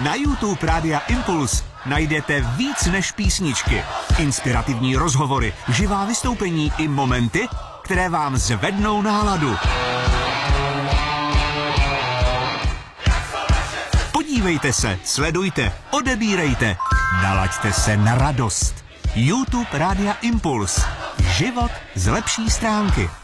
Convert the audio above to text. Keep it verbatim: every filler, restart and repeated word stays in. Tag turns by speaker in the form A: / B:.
A: Na YouTube Rádia Impuls najdete víc než písničky, inspirativní rozhovory, živá vystoupení i momenty, které vám zvednou náladu. Podívejte se, sledujte, odebírejte, nalaďte se na radost. YouTube Rádia Impuls. Život z lepší stránky.